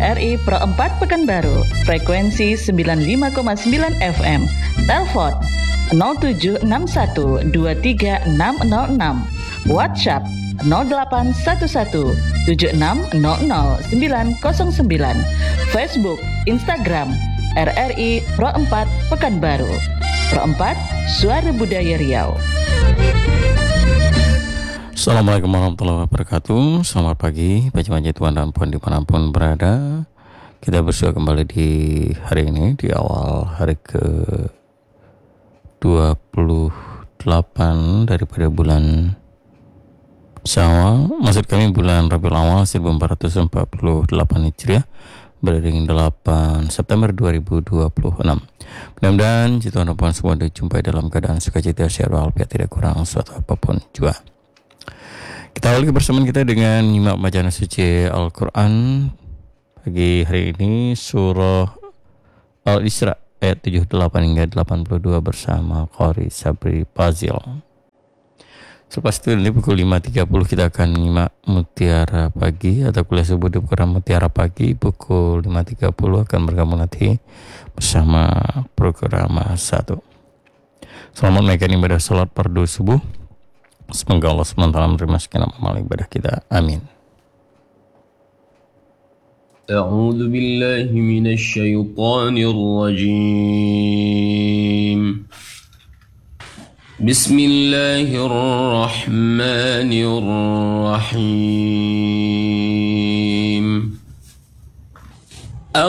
RRI Pro 4 Pekanbaru, frekuensi 95,9 FM, telepon 0761236006, WhatsApp 081176000909, Facebook, Instagram RRI Pro 4 Pekanbaru. Pro 4, Suara Budaya Riau. Assalamualaikum warahmatullahi wabarakatuh. Selamat pagi, bagi tuan dan puan dimanapun berada. Kita bersua kembali di hari ini, di awal hari ke 28 daripada bulan Syawal, maksud kami bulan Rabiul Awal 1448 Hijriah, berdering 8 September 2026. Mudah-mudahan tuan dan puan semua dijumpai dalam keadaan sukacita, sehat walafiat, tidak kurang suatu apapun juga. Kita awali kebersamaan kita dengan nyimak bacaan suci Al-Quran pagi hari ini, surah Al-Isra ayat 78 hingga 82 bersama Qari Sabri Fazil. Selepas itu di pukul 5.30 kita akan nyimak Mutiara Pagi atau kuliah subuh di program Mutiara Pagi. Pukul 5.30 akan bergabung nanti bersama program 1. Selamat menaikkan ibadah salat fardu subuh. Semoga Allah SWT menerima segenap amal ibadah kita. Amin. A'udzu billahi minasy syaithanir rajim. Bismillahirrahmanirrahim.